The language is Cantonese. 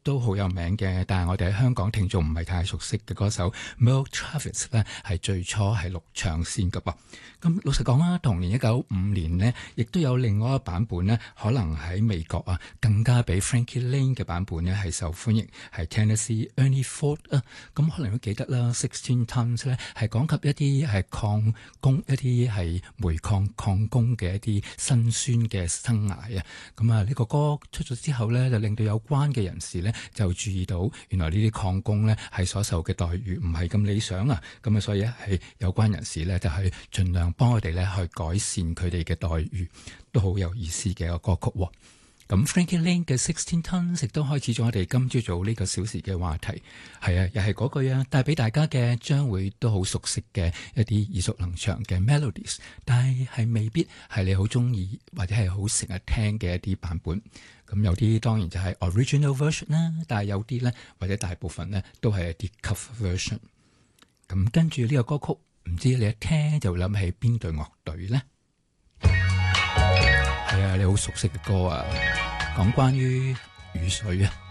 都好有名嘅，但係我哋喺香港聽眾唔係太熟悉嘅歌手 Merle Travis 咧，係最初係錄唱先㗎噃。咁老實講啦，同年1955年呢，亦都有另外一個版本呢，可能喺美國啊更加比 Frankie Laine 嘅版本呢係受歡迎，係 Tennessee Ernie Ford 啊。咁可能都記得啦，16 Tons 咧係講及一啲係礦工、一啲係煤礦礦工嘅一啲辛酸嘅生涯啊。咁啊，呢個歌出咗之後咧，就令到有關嘅人士咧就注意到，原來呢啲礦工咧係所受嘅待遇唔係咁理想啊。咁啊，所以咧係有關人士咧就係盡量幫佢哋咧去改善佢哋嘅待遇，都好有意思嘅一個歌曲喎。咁 Frankie Laine 嘅16 Tons 亦都開始咗我哋今朝早呢個小時嘅話題，係啊，又係嗰句啊，帶俾大家嘅將會都好熟悉嘅一啲耳熟能詳嘅 melodies， 但係未必係你好中意或者係好成日聽嘅一啲版本。咁有啲當然就係 original version 啦，但係有啲咧或者大部分咧都係一啲 cover version。咁跟住呢個歌曲，唔知你一聽就諗起邊隊樂隊咧？係啊，你好熟悉嘅歌啊，講關於雨水啊。